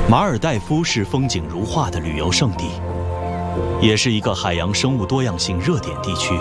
马尔代夫是风景如画的旅游胜地，也是一个海洋生物多样性热点地区。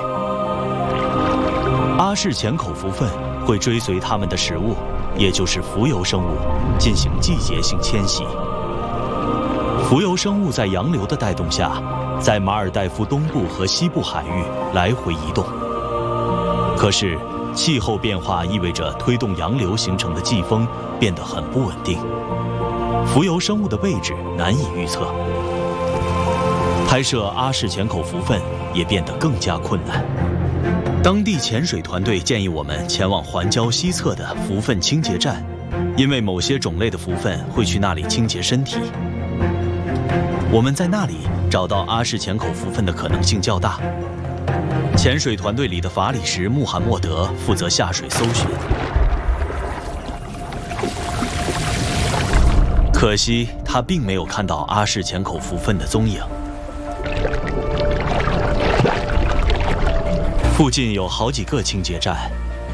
阿氏浅口蝠鲼会追随它们的食物，也就是浮游生物，进行季节性迁徙。浮游生物在洋流的带动下，在马尔代夫东部和西部海域来回移动。可是，气候变化意味着推动洋流形成的季风变得很不稳定，浮游生物的位置难以预测。拍摄阿氏浅口蝠鲼也变得更加困难。当地潜水团队建议我们前往环礁西侧的蝠鲼清洁站，因为某些种类的蝠鲼会去那里清洁身体。我们在那里找到阿氏浅口蝠鲼的可能性较大。潜水团队里的法里什·穆罕默德负责下水搜寻。可惜他并没有看到阿氏浅口蝠鲼的踪影。附近有好几个清洁站，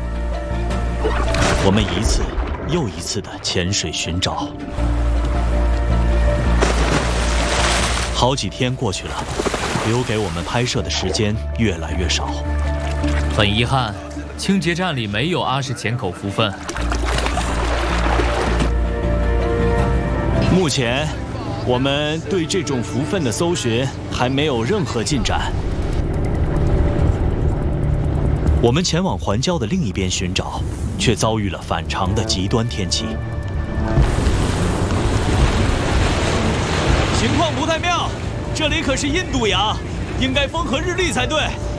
我们一次又一次的潜水寻找。好几天过去了，留给我们拍摄的时间越来越少。 很遗憾，清洁站里没有阿氏浅口蝠鲼。 目前，我们对这种蝠鲼的搜寻还没有任何进展。我们前往环礁的另一边寻找，却遭遇了反常的极端天气。情况不太妙，这里可是印度洋，应该风和日丽才对。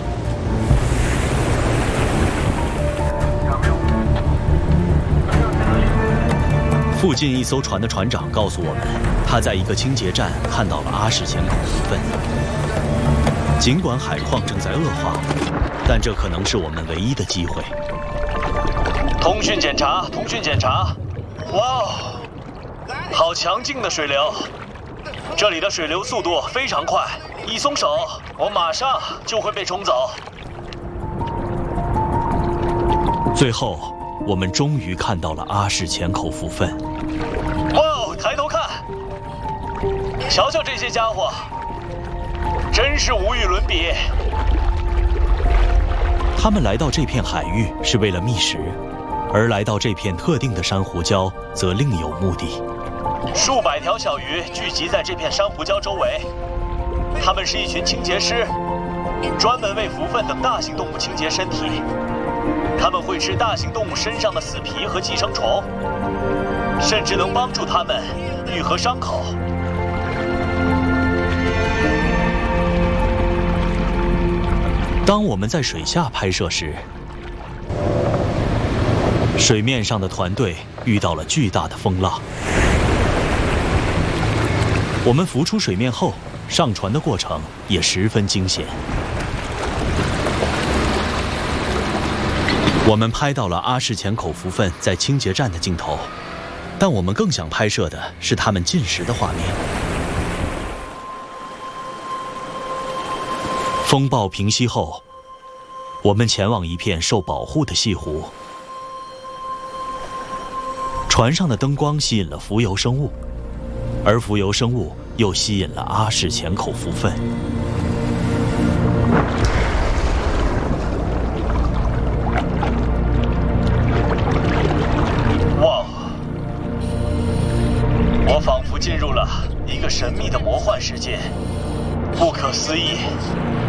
附近一艘船的船长告诉我们，他在一个清洁站看到了阿氏浅口蝠鲼。尽管海况正在恶化，但这可能是我们唯一的机会。通讯检查，通讯检查。哇哦，好强劲的水流！这里的水流速度非常快，一松手，我马上就会被冲走。最后，我们终于看到了阿氏浅口蝠鲼。哇哦，抬头看，瞧瞧这些家伙，真是无与伦比。他们来到这片海域是为了觅食，而来到这片特定的珊瑚礁则另有目的。数百条小鱼聚集在这片珊瑚礁周围，它们是一群清洁师，专门为蝠鲼等大型动物清洁身体。它们会吃大型动物身上的死皮和寄生虫，甚至能帮助它们愈合伤口。当我们在水下拍摄时，水面上的团队遇到了巨大的风浪。我们浮出水面后，上船的过程也十分惊险。我们拍到了阿氏浅口蝠鲼在清洁站的镜头，但我们更想拍摄的是它们进食的画面。风暴平息后，我们前往一片受保护的西湖。船上的灯光吸引了浮游生物，而浮游生物又吸引了阿氏浅口蝠鲼。哇！我仿佛进入了一个神秘的魔幻世界，不可思议。